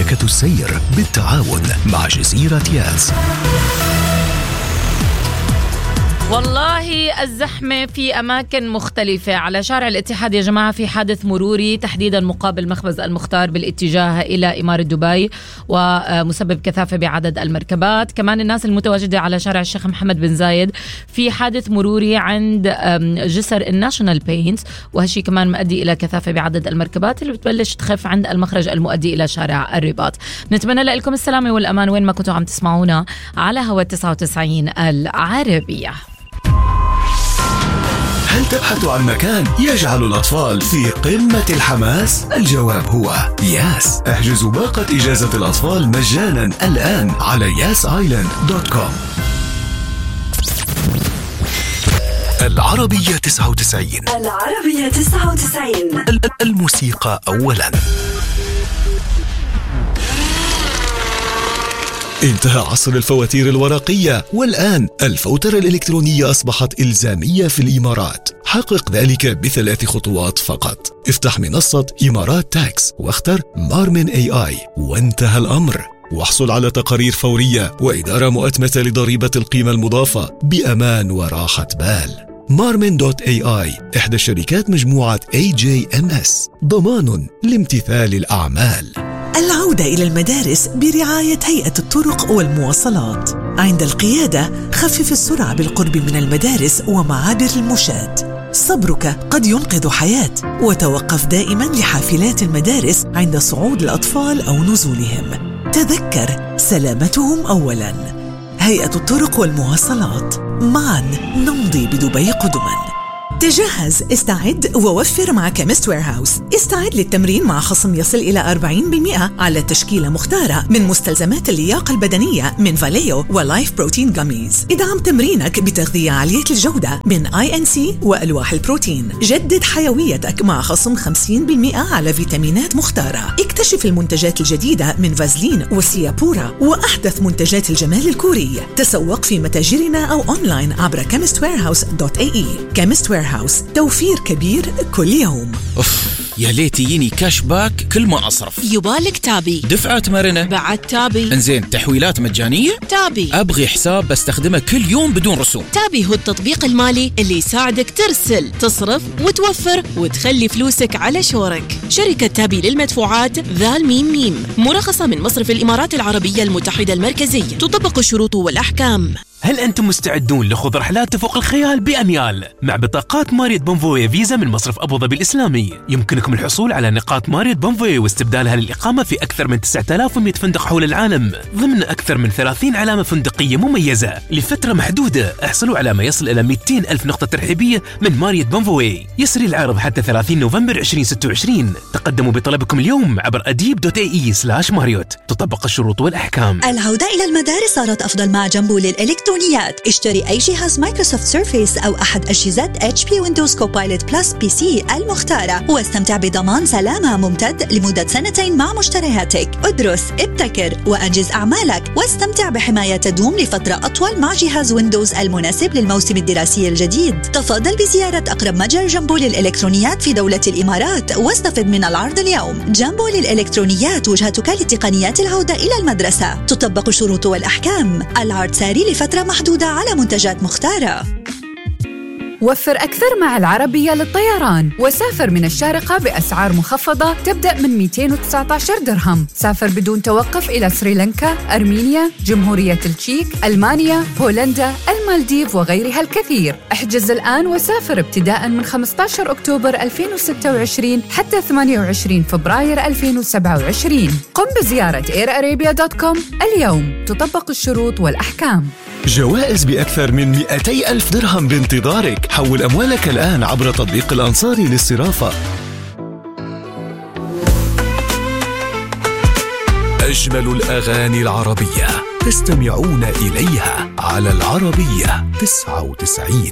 بركة السير بالتعاون مع جزيرة ياس. والله الزحمة في أماكن مختلفة على شارع الاتحاد يا جماعة. في حادث مروري تحديدا مقابل مخبز المختار بالاتجاه إلى إمارة دبي ومسبب كثافة بعدد المركبات. كمان الناس المتواجدة على شارع الشيخ محمد بن زايد في حادث مروري عند جسر الناشونال بينتس، وهالشي كمان مؤدي إلى كثافة بعدد المركبات اللي بتبلش تخف عند المخرج المؤدي إلى شارع الرباط. نتمنى لكم السلامة والأمان وين ما كنتوا عم تسمعونا على هوا 99 العربية. هل تبحث عن مكان يجعل الأطفال في قمة الحماس؟ الجواب هو ياس. احجزوا باقة إجازة الأطفال مجانا الآن على yasisland.com. العربية 99. العربية 99. الموسيقى أولا. انتهى عصر الفواتير الورقية، والآن الفوترة الإلكترونية أصبحت إلزامية في الإمارات. حقق ذلك ب3 خطوات فقط. افتح منصة إمارات تاكس واختر مارمن AI وانتهى الأمر. واحصل على تقارير فورية وإدارة مؤتمتة لضريبة القيمة المضافة بأمان وراحة بال. Marmin.ai إحدى الشركات مجموعة AJMS، ضمان لامتثال الأعمال. العودة إلى المدارس برعاية هيئة الطرق والمواصلات. عند القيادة خفف السرعة بالقرب من المدارس ومعابر المشاة. صبرك قد ينقذ حياة، وتوقف دائما لحافلات المدارس عند صعود الأطفال أو نزولهم. تذكر سلامتهم أولا. هيئة الطرق والمواصلات، معا نمضي بدبي قدما. تجهز، استعد ووفر مع كيمست ويرهاوس. استعد للتمرين مع خصم يصل إلى 40% على تشكيلة مختارة من مستلزمات اللياقة البدنية من فاليو ولايف بروتين جاميز. ادعم تمرينك بتغذية عالية الجودة من INC وألواح البروتين. جدد حيويتك مع خصم 50% على فيتامينات مختارة. اكتشف المنتجات الجديدة من فازلين وسيابورا وأحدث منتجات الجمال الكوري. تسوق في متاجرنا أو أونلاين عبر chemistwarehouse.ae. Chemist Warehouse، توفير كبير كل يوم. يا ليت يجيني كاش باك كل ما أصرف. يبالك تابي، دفعات مرنة بعد تابي. انزين، تحويلات مجانية تابي. أبغي حساب بستخدمه كل يوم بدون رسوم. تابي هو التطبيق المالي اللي يساعدك ترسل، تصرف وتوفر وتخلي فلوسك على شورك. شركة تابي للمدفوعات ذا الميم ميم، مرخصة من مصرف الإمارات العربية المتحدة المركزية. تطبق الشروط والأحكام. هل أنتم مستعدون لخوض رحلات تفوق الخيال بأميال؟ مع بطاقات ماريوت بونفوي فيزا من مصرف أبو ظبي الإسلامي يمكنكم الحصول على نقاط ماريوت بونفوي واستبدالها للإقامة في أكثر من 9100 فندق حول العالم ضمن أكثر من 30 علامة فندقية مميزة لفترة محدودة. احصلوا على ما يصل إلى 200 ألف نقطة ترحيبية من ماريوت بونفوي. يسري العرض حتى 30 نوفمبر 2026. تقدموا بطلبكم اليوم عبر adib.ae/marriott. تطبق الشروط والأحكام. العودة إلى المدارس صارت أفضل مع جنبو للإلكترونيات. اشتري أي جهاز مايكروسوفت سيرفيس أو أحد أجهزة HP ويندوز كوبايلوت بلس PC المختارة، واستمتع بضمان سلامة ممتد لمدة 2 مع مشترياتك. ادرس، ابتكر وأنجز أعمالك، واستمتع بحماية تدوم لفترة أطول مع جهاز ويندوز المناسب للموسم الدراسي الجديد. تفضل بزيارة أقرب متجر جنبو للإلكترونيات في دولة الإمارات واستفد من العرض اليوم. جنبو للإلكترونيات، وجهتك لتقنيات العودة إلى المدرسة. تطبق الشروط والأحكام. العرض ساري لفترة محدودة على منتجات مختارة. وفر أكثر مع العربية للطيران، وسافر من الشارقة بأسعار مخفضة تبدأ من 219 درهم. سافر بدون توقف إلى سريلانكا، أرمينيا، جمهورية التشيك، ألمانيا، بولندا، المالديف وغيرها الكثير. احجز الآن وسافر ابتداء من 15 أكتوبر 2026 حتى 28 فبراير 2027. قم بزيارة airarabia.com اليوم. تطبق الشروط والأحكام. جوائز بأكثر من 200 ألف درهم بانتظارك. حول أموالك الآن عبر تطبيق الأنصاري للصرافة. أجمل الأغاني العربية تستمعون إليها على العربية 99.